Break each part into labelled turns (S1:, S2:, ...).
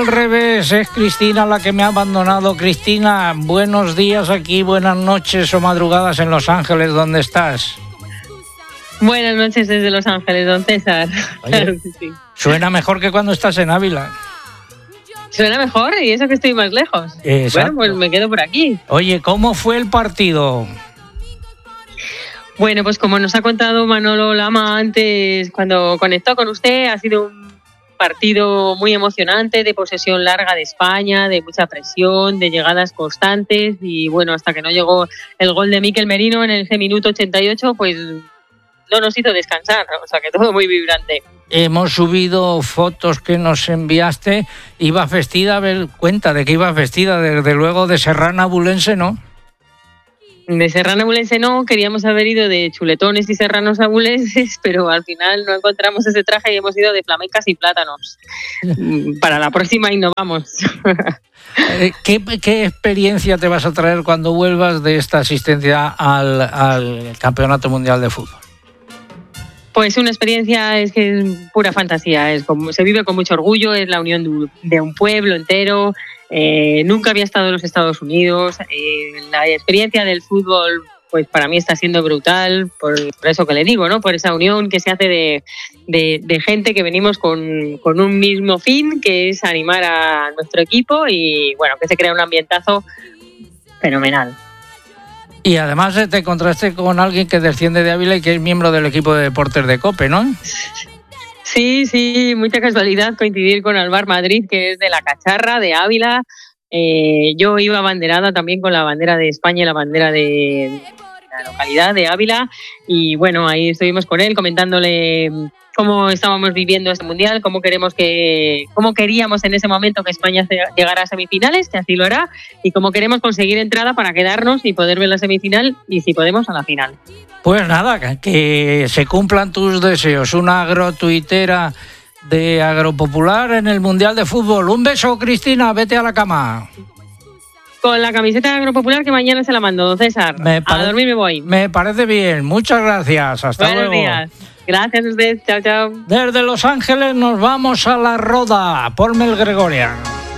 S1: revés, es Cristina la que me ha abandonado. Cristina, buenos días aquí, buenas noches o madrugadas en Los Ángeles, ¿dónde estás?
S2: Buenas noches desde Los Ángeles, don César.
S1: Oye,
S2: claro que sí.
S1: Suena mejor que cuando estás en Ávila.
S2: Suena mejor y eso que estoy más lejos.
S1: Exacto.
S2: Bueno, pues me quedo por aquí.
S1: Oye, ¿cómo fue el partido?
S2: Bueno, pues como nos ha contado Manolo Lama antes, cuando conectó con usted, ha sido un partido muy emocionante, de posesión larga de España, de mucha presión, de llegadas constantes y bueno, hasta que no llegó el gol de Mikel Merino en ese minuto 88, pues no nos hizo descansar, o sea que todo muy vibrante.
S1: Hemos subido fotos que nos enviaste. Iba vestida, a ver, cuenta de que iba vestida, desde luego de serrana abulense, ¿no?
S2: De serrano abulense no, queríamos haber ido de chuletones y serranos abulenses, pero al final no encontramos ese traje y hemos ido de flamencas y plátanos. Para la próxima innovamos.
S1: ¿Qué experiencia te vas a traer cuando vuelvas de esta asistencia al Campeonato Mundial de Fútbol?
S2: Pues una experiencia es que es pura fantasía, es como, se vive con mucho orgullo, es la unión de un pueblo entero. Nunca había estado en los Estados Unidos. La experiencia del fútbol, pues para mí está siendo brutal, por eso que le digo, ¿no? Por esa unión que se hace de gente que venimos con un mismo fin, que es animar a nuestro equipo y bueno, que se crea un ambientazo fenomenal.
S1: Y además te encontraste con alguien que desciende de Ávila y que es miembro del equipo de deportes de COPE, ¿no?
S2: Sí, mucha casualidad coincidir con Alvar Madrid, que es de La Cacharra, de Ávila. Yo iba abanderada también con la bandera de España y la bandera de la localidad de Ávila. Y bueno, ahí estuvimos con él comentándole cómo estábamos viviendo este mundial, cómo queríamos en ese momento que España llegara a semifinales, que así lo hará, y cómo queremos conseguir entrada para quedarnos y poder ver la semifinal y si podemos a la final.
S1: Pues nada, que se cumplan tus deseos. Una agrotuitera de Agropopular en el Mundial de Fútbol. Un beso, Cristina, vete a la cama.
S2: Con la camiseta de Agropopular que mañana se la mando, don César. A dormir me voy.
S1: Me parece bien, muchas gracias. Hasta luego.
S2: Buenos días. Gracias a usted, chao, chao.
S1: Desde Los Ángeles nos vamos a La Roda. Ponme el Gregorian.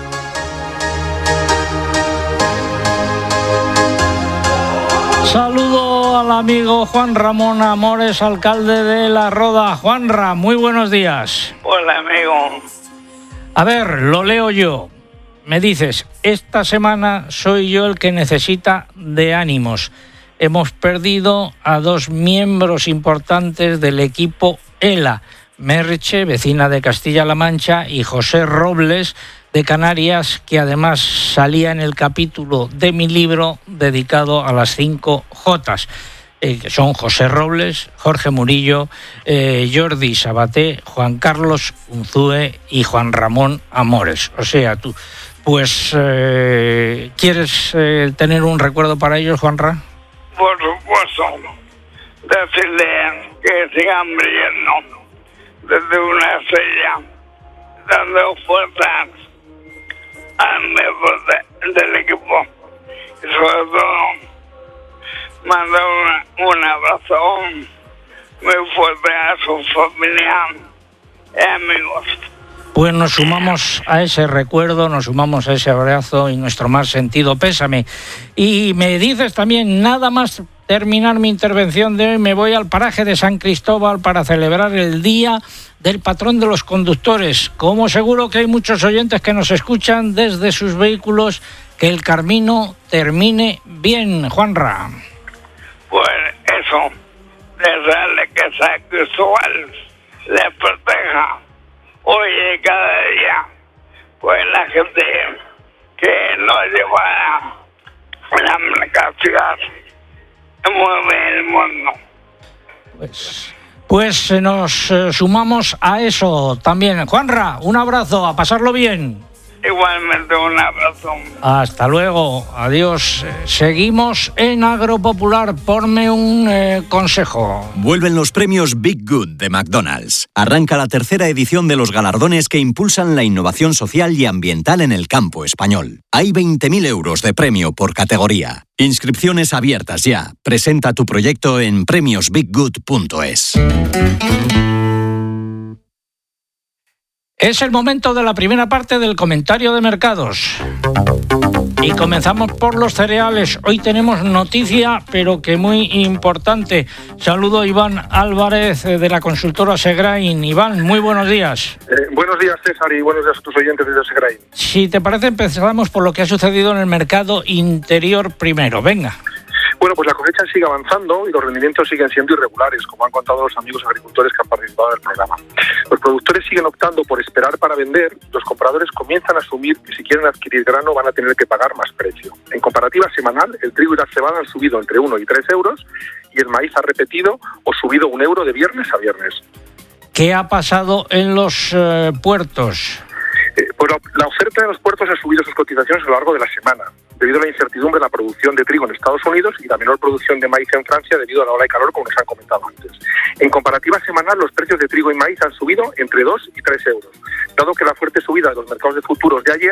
S1: Saludo al amigo Juan Ramón Amores, alcalde de La Roda. Juanra, muy buenos días.
S3: Hola, amigo.
S1: A ver, lo leo yo. Me dices, esta semana soy yo el que necesita de ánimos. Hemos perdido a dos miembros importantes del equipo ELA, Merche, vecina de Castilla-La Mancha, y José Robles, de Canarias, que además salía en el capítulo de mi libro dedicado a las 5 Jotas, que son José Robles, Jorge Murillo, Jordi Sabaté, Juan Carlos Unzúe y Juan Ramón Amores. O sea, tú, pues, ¿quieres tener un recuerdo para ellos, Juanra?
S3: Por supuesto, decirle que sigan brillando desde una estrella, dando fuerzas al miembro del equipo y sobre todo mandar un abrazo muy fuerte a su familia y amigos.
S1: Pues nos sumamos a ese recuerdo, nos sumamos a ese abrazo y nuestro más sentido pésame. Y me dices también, nada más terminar mi intervención de hoy, me voy al paraje de San Cristóbal para celebrar el Día del Patrón de los Conductores. Como seguro que hay muchos oyentes que nos escuchan desde sus vehículos, que el camino termine bien, Juanra.
S3: Pues eso, desearle que San Cristóbal les proteja hoy y cada día, pues la gente que no lleva la mercancía mueve el mundo.
S1: Pues nos sumamos a eso también. Juanra, un abrazo, a pasarlo bien.
S3: Igualmente, un abrazo.
S1: Hasta luego, adiós. Seguimos en Agropopular. Ponme un consejo.
S4: Vuelven los premios Big Good de McDonald's. Arranca la tercera edición de los galardones que impulsan la innovación social y ambiental en el campo español. Hay 20.000 euros de premio por categoría. Inscripciones abiertas ya. Presenta tu proyecto en premiosbiggood.es.
S1: Es el momento de la primera parte del comentario de mercados. Y comenzamos por los cereales. Hoy tenemos noticia, pero que muy importante. Saludo a Iván Álvarez de la consultora Segrain. Iván, muy buenos días.
S5: Buenos días, César, y buenos días a tus oyentes desde Segrain.
S1: Si te parece, empezamos por lo que ha sucedido en el mercado interior primero. Venga.
S5: Bueno, pues la cosecha sigue avanzando y los rendimientos siguen siendo irregulares, como han contado los amigos agricultores que han participado en el programa. Los productores siguen optando por esperar para vender, los compradores comienzan a asumir que si quieren adquirir grano van a tener que pagar más precio. En comparativa semanal, el trigo y la cebada han subido entre 1 y 3 euros y el maíz ha repetido o subido 1 euro de viernes a viernes.
S1: ¿Qué ha pasado en los puertos?
S5: Pues la oferta de los puertos ha subido sus cotizaciones a lo largo de la semana, debido a la incertidumbre de la producción de trigo en Estados Unidos y la menor producción de maíz en Francia debido a la ola de calor, como nos han comentado antes. En comparativa semanal, los precios de trigo y maíz han subido entre 2 y 3 euros, dado que la fuerte subida de los mercados de futuros de ayer